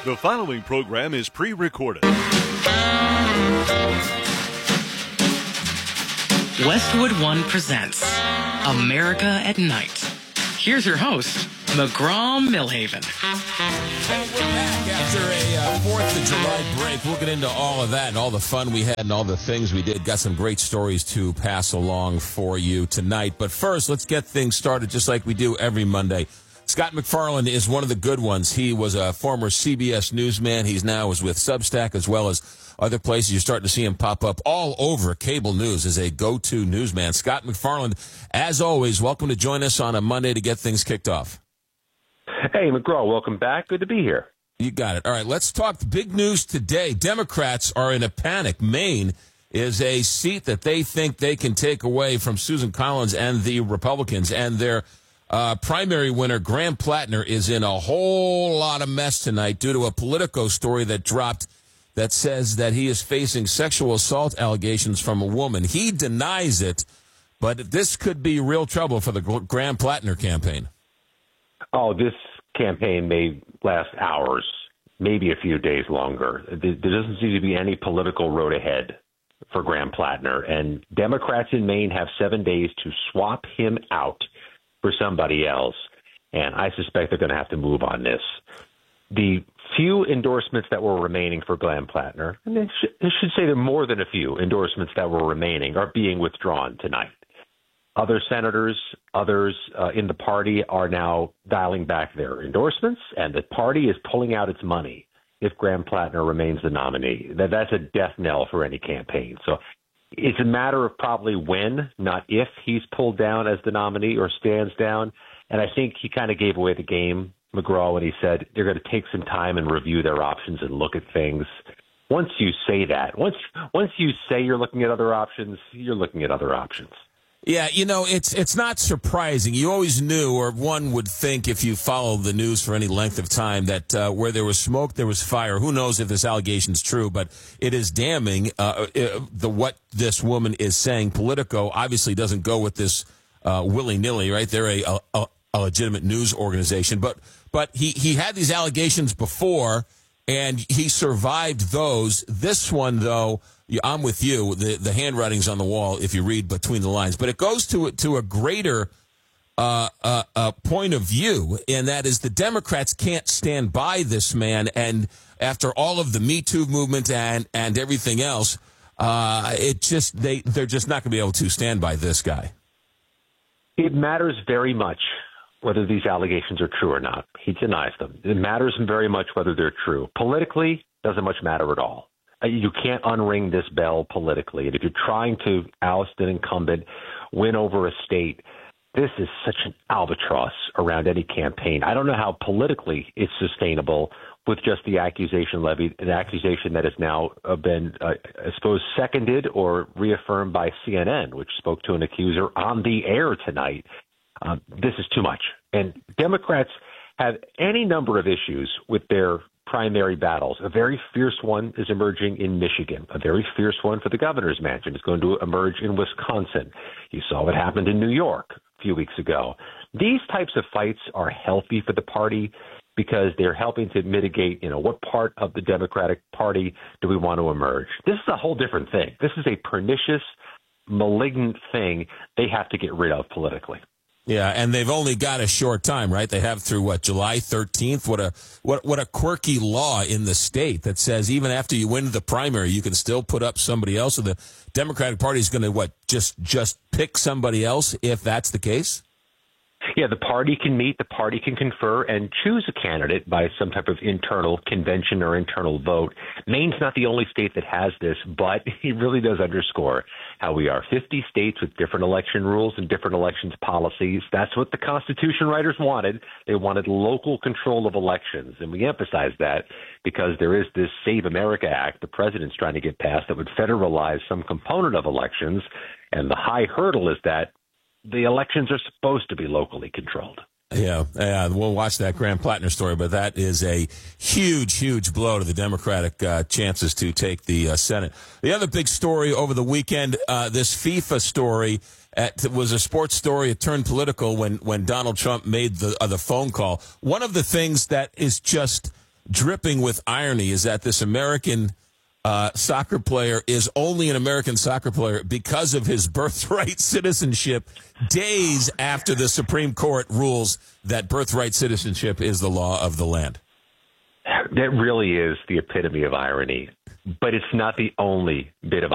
The following program is pre-recorded. Westwood One presents America at Night. Here's your host, McGraw-Milhaven. And we're back after a 4th of July break. We'll get into all of that and all the fun we had and all the things we did. Got some great stories to pass along for you tonight. But first, let's get things started just like we do every Monday. Scott MacFarlane is one of the good ones. He was a former CBS newsman. He's now is with Substack as well as other places. You're starting to see him pop up all over cable news as a go-to newsman. Scott MacFarlane, as always, welcome to join us on a Monday to get things kicked off. Hey, McGraw, welcome back. Good to be here. You got it. All right, let's talk big news today. Democrats are in a panic. Maine is a seat that they think they can take away from Susan Collins and the Republicans, and their primary winner, Graham Plattner, is in a whole lot of mess tonight due to a Politico story that dropped that says that he is facing sexual assault allegations from a woman. He denies it, but this could be real trouble for the Graham Plattner campaign. Oh, this campaign may last hours, maybe a few days longer. There doesn't seem to be any political road ahead for Graham Plattner, and Democrats in Maine have 7 days to swap him out for somebody else, and I suspect they're going to have to move on this. The few endorsements that were remaining for Graham Plattner, and I should say there are more than a few endorsements that were remaining, are being withdrawn tonight. Other senators, others in the party are now dialing back their endorsements, and the party is pulling out its money if Graham Plattner remains the nominee. That's a death knell for any campaign. So it's a matter of probably when, not if, he's pulled down as the nominee or stands down. And I think he kind of gave away the game, McGraw, when he said they're going to take some time and review their options and look at things. Once you say that, once you say you're looking at other options, you're looking at other options. Yeah, you know, it's not surprising. You always knew, or one would think if you follow the news for any length of time, that where there was smoke, there was fire. Who knows if this allegation is true, but it is damning, what this woman is saying. Politico obviously doesn't go with this willy-nilly, right? They're a legitimate news organization. But he had these allegations before, and he survived those. This one, though, I'm with you. The handwriting's on the wall if you read between the lines. But it goes to a greater point of view, and that is the Democrats can't stand by this man. And after all of the Me Too movement and everything else, they're just not going to be able to stand by this guy. It matters very much whether these allegations are true or not. He denies them. It matters very much whether they're true. Politically, doesn't much matter at all. You can't unring this bell politically. And if you're trying to oust an incumbent, win over a state, this is such an albatross around any campaign. I don't know how politically it's sustainable with just the accusation levied, an accusation that has now been, I suppose, seconded or reaffirmed by CNN, which spoke to an accuser on the air tonight. This is too much. And Democrats have any number of issues with their primary battles. A very fierce one is emerging in Michigan. A very fierce one for the governor's mansion is going to emerge in Wisconsin. You saw what happened in New York a few weeks ago. These types of fights are healthy for the party because they're helping to mitigate, what part of the Democratic Party do we want to emerge? This is a whole different thing. This is a pernicious, malignant thing they have to get rid of politically. Yeah, and they've only got a short time, right? They have through July 13th. What a quirky law in the state that says even after you win the primary, you can still put up somebody else. So the Democratic Party is going to just pick somebody else if that's the case? Yeah, the party can meet, the party can confer and choose a candidate by some type of internal convention or internal vote. Maine's not the only state that has this, but it really does underscore how we are 50 states with different election rules and different elections policies. That's what the Constitution writers wanted. They wanted local control of elections, and we emphasize that because there is this Save America Act the president's trying to get passed that would federalize some component of elections, and the high hurdle is that the elections are supposed to be locally controlled. Yeah, we'll watch that Graham Plattner story, but that is a huge, huge blow to the Democratic chances to take the Senate. The other big story over the weekend, this FIFA story, it was a sports story. It turned political when Donald Trump made the phone call. One of the things that is just dripping with irony is that this American soccer player is only an American soccer player because of his birthright citizenship days after the Supreme Court rules that birthright citizenship is the law of the land. That really is the epitome of irony, but it's not the only bit of